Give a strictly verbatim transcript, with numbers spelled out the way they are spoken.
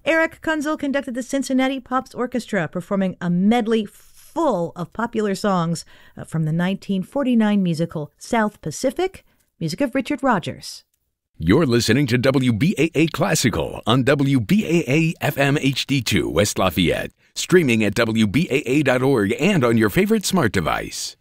Eric Kunzel conducted the Cincinnati Pops Orchestra, performing a medley full of popular songs from the nineteen forty-nine musical South Pacific, music of Richard Rodgers. You're listening to W B A A Classical on W B A A F M H D two West Lafayette, streaming at W B A A dot org and on your favorite smart device.